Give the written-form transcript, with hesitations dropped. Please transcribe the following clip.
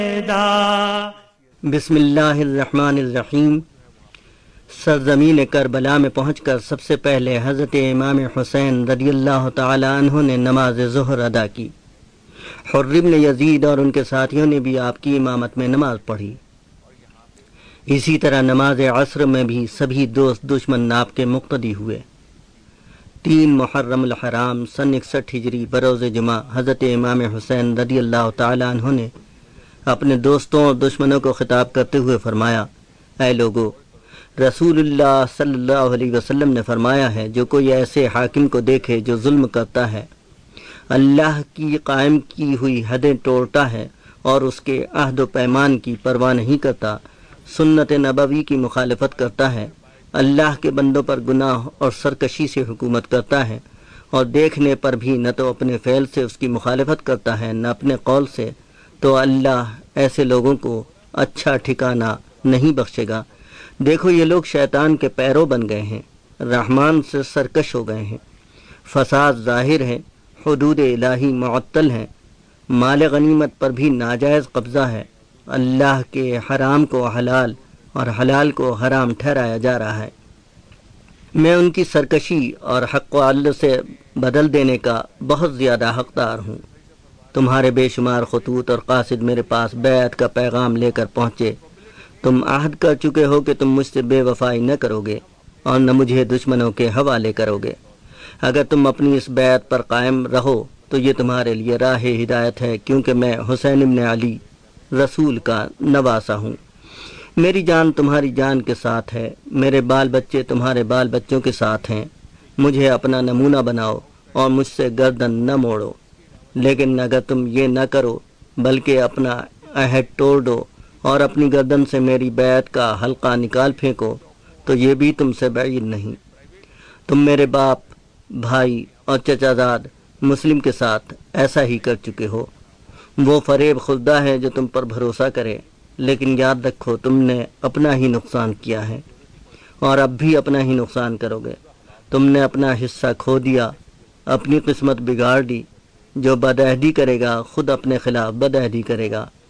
بسم اللہ الرحمن الرحیم۔ سرزمین کربلا میں پہنچ کر سب سے پہلے حضرت امام حسین رضی اللہ تعالی عنہ نے نماز ظہر ادا کی۔ حر بن یزید اور ان کے ساتھیوں نے بھی آپ کی امامت میں نماز پڑھی۔ اسی طرح نماز عصر میں بھی سبھی دوست دشمن آپ کے مقتدی ہوئے۔ 3 محرم الحرام سن 61 ہجری بروز جمعہ حضرت امام حسین رضی اللہ تعالی عنہ نے اپنے دوستوں اور دشمنوں کو خطاب کرتے ہوئے فرمایا، اے لوگو، رسول اللہ صلی اللہ علیہ وسلم نے فرمایا ہے، جو کوئی ایسے حاکم کو دیکھے جو ظلم کرتا ہے، اللہ کی قائم کی ہوئی حدیں توڑتا ہے اور اس کے عہد و پیمان کی پرواہ نہیں کرتا، سنت نبوی کی مخالفت کرتا ہے، اللہ کے بندوں پر گناہ اور سرکشی سے حکومت کرتا ہے، اور دیکھنے پر بھی نہ تو اپنے فعل سے اس کی مخالفت کرتا ہے نہ اپنے قول سے، تو اللہ ایسے لوگوں کو اچھا ٹھکانہ نہیں بخشے گا۔ دیکھو، یہ لوگ شیطان کے پیرو بن گئے ہیں، رحمان سے سرکش ہو گئے ہیں، فساد ظاہر ہے، حدود الہی معطل ہیں، مال غنیمت پر بھی ناجائز قبضہ ہے، اللہ کے حرام کو حلال اور حلال کو حرام ٹھہرایا جا رہا ہے۔ میں ان کی سرکشی اور حق و عدل سے بدل دینے کا بہت زیادہ حقدار ہوں۔ تمہارے بے شمار خطوط اور قاصد میرے پاس بیعت کا پیغام لے کر پہنچے۔ تم عہد کر چکے ہو کہ تم مجھ سے بے وفائی نہ کرو گے اور نہ مجھے دشمنوں کے حوالے کرو گے۔ اگر تم اپنی اس بیعت پر قائم رہو تو یہ تمہارے لیے راہ ہدایت ہے، کیونکہ میں حسین بن علی رسول کا نواسا ہوں۔ میری جان تمہاری جان کے ساتھ ہے، میرے بال بچے تمہارے بال بچوں کے ساتھ ہیں۔ مجھے اپنا نمونہ بناؤ اور مجھ سے گردن نہ موڑو، لیکن اگر تم یہ نہ کرو بلکہ اپنا عہد توڑ دو اور اپنی گردن سے میری بیعت کا حلقہ نکال پھینکو تو یہ بھی تم سے بعید نہیں۔ تم میرے باپ، بھائی اور چچا زاد مسلم کے ساتھ ایسا ہی کر چکے ہو۔ وہ فریب خوردہ ہے جو تم پر بھروسہ کرے، لیکن یاد رکھو تم نے اپنا ہی نقصان کیا ہے اور اب بھی اپنا ہی نقصان کرو گے۔ تم نے اپنا حصہ کھو دیا، اپنی قسمت بگاڑ دی۔ جو بدعہدی کرے گا خود اپنے خلاف بدعہدی کرے گا۔